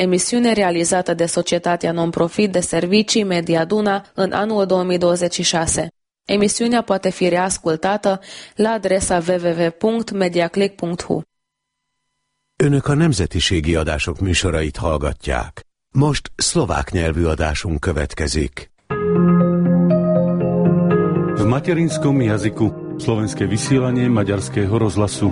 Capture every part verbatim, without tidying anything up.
emisiune realizată de Societatea Non-Profit de Servicii Media Duna în anul două mii douăzeci și șase. Emisiunea poate fi reascultată la adresa w w w punct mediaclick punct h u. Önök a nemzetiségi adások műsorait hallgatják. Most szlovák nyelvű adásunk következik. V materinskom jazyku slovenské vysielanie Maďarského rozhlasu.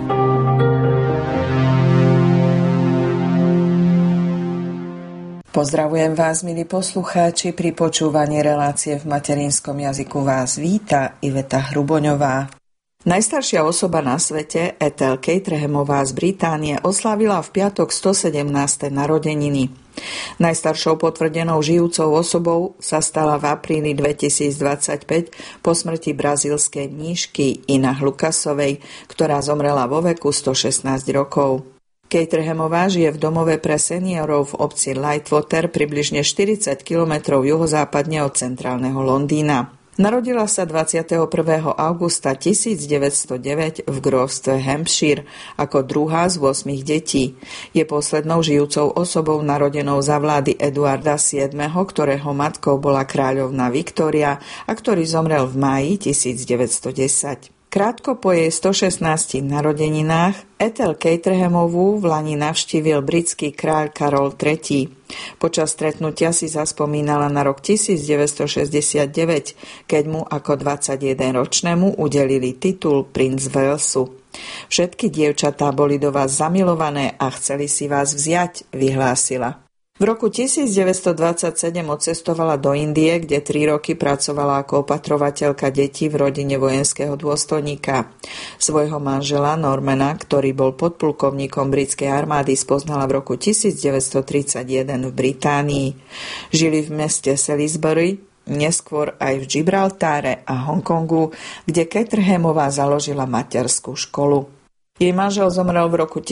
Pozdravujem vás, milí poslucháči, pri počúvaní relácie v materinskom jazyku vás víta Iveta Hruboňová. Najstaršia osoba na svete, Ethel Caterhamová z Británie, oslávila v piatok stosedemnáste narodeniny. Najstaršou potvrdenou žijúcou osobou sa stala v apríli dvetisícdvadsaťpäť po smrti brazílskej mníšky Ina Lucasovej, ktorá zomrela vo veku stošestnásť rokov. Caterhamová žije v domove pre seniorov v obci Lightwater, približne štyridsať kilometrov juhozápadne od centrálneho Londýna. Narodila sa dvadsiateho prvého augusta tisícdeväťstodeväť v grófstve Hampshire ako druhá z ôsmich detí. Je poslednou žijúcou osobou narodenou za vlády Eduarda siedmeho, ktorého matkou bola kráľovna Viktória a ktorý zomrel v máji tisícdeväťstodesať. Krátko po jej stošestnástich narodeninách Ethel Caterhamovú v lani navštívil britský kráľ Karol tretí. Počas stretnutia si zaspomínala na rok tisícdeväťstošesťdesiatdeväť, keď mu ako dvadsaťjedenročnému udelili titul princ Walesu. Všetky dievčatá boli do vás zamilované a chceli si vás vziať, vyhlásila. V roku tisícdeväťstodvadsaťsedem odcestovala do Indie, kde tri roky pracovala ako opatrovateľka detí v rodine vojenského dôstojníka. Svojho manžela Normana, ktorý bol podplukovníkom britskej armády, spoznala v roku tisícdeväťstotridsaťjeden v Británii. Žili v meste Salisbury, neskôr aj v Gibraltáre a Hongkongu, kde Caterhamová založila materskú školu. Jej manžel zomrel v roku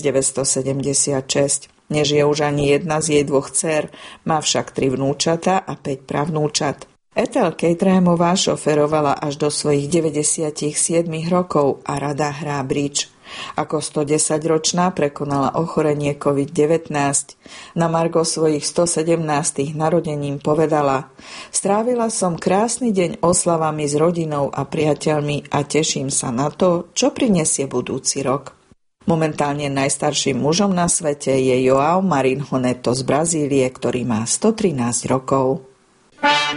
tisícdeväťstosedemdesiatšesť. Nežije už ani jedna z jej dvoch dcér, má však tri vnúčata a päť pravnúčat. Ethel Caterhamová šoferovala až do svojich deväťdesiatsedem rokov a rada hrá bridge. Ako stodesaťročná prekonala ochorenie covid devätnásť. Na margo svojich stosedemnástich narodenín povedala: Strávila som krásny deň oslavami s rodinou a priateľmi a teším sa na to, čo prinesie budúci rok. Momentálne najstarším mužom na svete je João Marinho Neto z Brazílie, ktorý má stotrinásť rokov.